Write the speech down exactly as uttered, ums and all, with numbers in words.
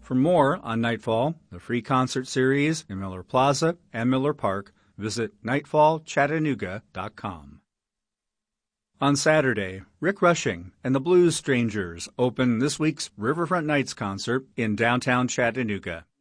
For more on Nightfall, the free concert series in Miller Plaza and Miller Park, visit nightfall chattanooga dot com. On Saturday, Rick Rushing and the Blues Strangers open this week's Riverfront Nights concert in downtown Chattanooga.